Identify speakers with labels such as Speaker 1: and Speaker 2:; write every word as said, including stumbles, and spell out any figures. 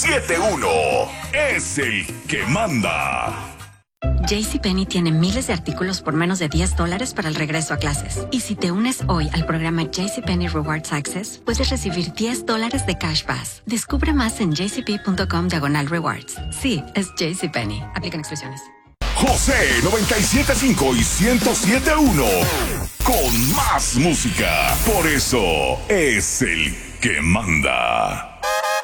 Speaker 1: siete uno es el que manda.
Speaker 2: JCPenney tiene miles de artículos por menos de diez dólares para el regreso a clases. Y si te unes hoy al programa JCPenney Rewards Access, puedes recibir diez dólares de Cash Pass. Descubre más en jcp.com diagonal rewards. Sí, es JCPenney. Aplican exclusiones.
Speaker 1: José noventa y siete punto cinco y ciento siete punto uno. Con más música. Por eso es el que manda.